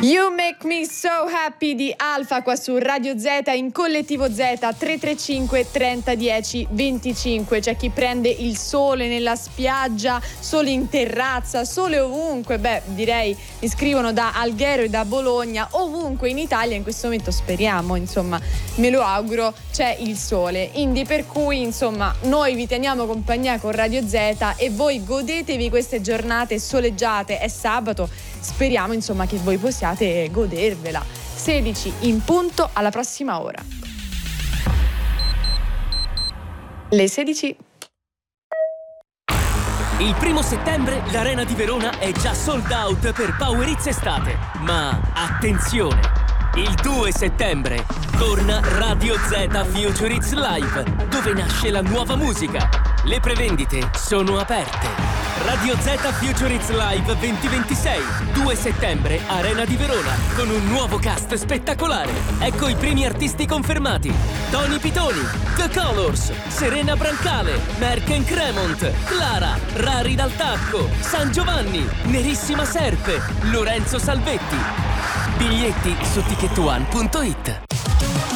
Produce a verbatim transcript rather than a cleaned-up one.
You Make Me So Happy di Alfa qua su Radio Z in Collettivo Z. Tre tre cinque trenta dieci venticinque. C'è chi prende il sole nella spiaggia, sole in terrazza, sole ovunque. Beh, direi mi scrivono da Alghero e da Bologna. Ovunque in Italia in questo momento, speriamo, insomma, me lo auguro, c'è il sole. Indi per cui, insomma, noi vi teniamo compagnia con Radio Z e voi godetevi queste giornate soleggiate. È sabato, speriamo insomma che voi possiate godervela. Sedici in punto, alla prossima ora. Le sedici. Il primo settembre l'Arena di Verona è già sold out per Power Hits Estate. Ma attenzione! Il due settembre torna Radio Z Future Hits Live, dove nasce la nuova musica. Le prevendite sono aperte. Radio Z Future Hits Live duemilaventisei, due settembre, Arena di Verona, con un nuovo cast spettacolare. Ecco i primi artisti confermati: Tony Pitoni, The Colors, Serena Brancale, Merck and Cremont, Clara, Rari dal Tacco, San Giovanni, Nerissima Serpe, Lorenzo Salvetti. Biglietti su ticket one punto it.